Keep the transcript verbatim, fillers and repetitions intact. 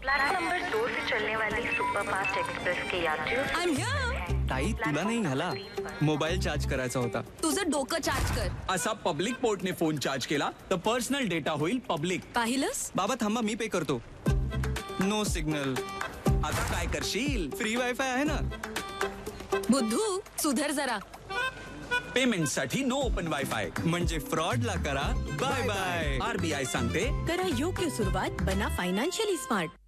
Platform number दो से चलने वाली superfast express के यात्रियों आई एम हियर। ताई तुला नाही झाला, मोबाईल चार्ज करायचा होता. तुझं डोकं चार्ज कर. असा पब्लिक पोर्टने फोन चार्ज केला तर पर्सनल डेटा होईल पब्लिक. पाहिलंस? बाबा थांबा, मी पे करतो. No signal. आता काय करशील? फ्री वायफाय आहे ना. बुद्धू सुधर जरा. पेमेंट साठी नो ओपन वायफाय म्हणजे फ्रॉड ला करा बाय बाय. आरबीआय सांगते करा योग्य सुरुवात, बना फायनान्शियली स्मार्ट.